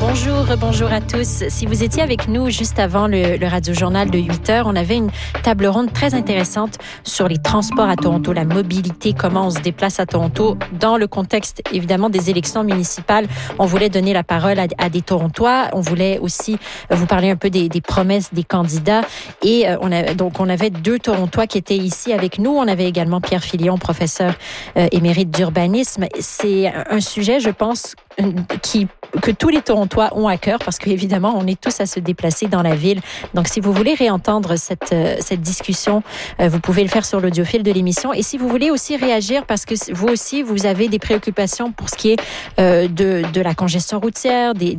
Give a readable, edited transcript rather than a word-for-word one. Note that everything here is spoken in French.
Bonjour à tous. Si vous étiez avec nous juste avant le Radio-Journal de 8h, on avait une table ronde très intéressante sur les transports à Toronto, la mobilité, comment on se déplace à Toronto dans le contexte, évidemment, des élections municipales. On voulait donner la parole à des Torontois. On voulait aussi vous parler un peu des promesses des candidats. Et on avait 2 Torontois qui étaient ici avec nous. On avait également Pierre Filion, professeur émérite d'urbanisme. C'est un sujet, je pense, que tous les Torontois ont à cœur parce qu'évidemment, on est tous à se déplacer dans la ville. Donc, si vous voulez réentendre cette discussion, vous pouvez le faire sur l'audiofil de l'émission. Et si vous voulez aussi réagir parce que vous aussi, vous avez des préoccupations pour ce qui est de la congestion routière, des